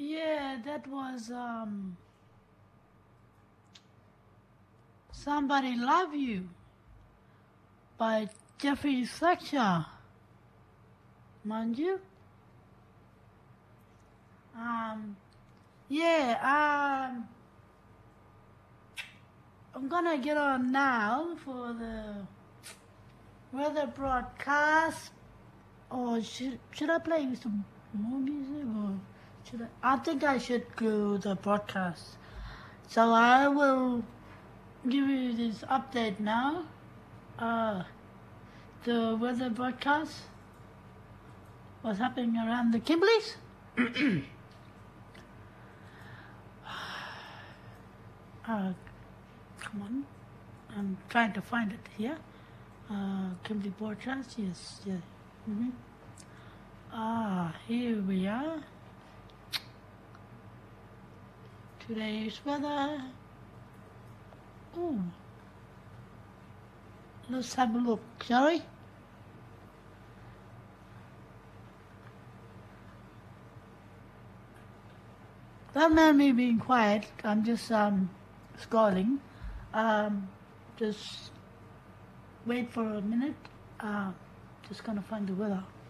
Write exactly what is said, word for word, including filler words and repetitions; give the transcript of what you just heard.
Yeah, that was um, Somebody Love You by Jeffrey Fletcher. Mind you? Um, yeah, um, I'm gonna get on now for the weather broadcast. Or should, should I play some more music? Or should I? I think I should do the broadcast. So I will give you this update now. Uh, the weather broadcast. What's happening around the Kimbleys? uh, come on. I'm trying to find it here. Uh, Kimberley broadcast. Yes, yes. Mm-hmm. Ah, here we are. Today's weather. Oh, let's have a look, shall we? Don't mind me being quiet. I'm just um, scrolling. Um, just wait for a minute. Uh, just gonna find the weather.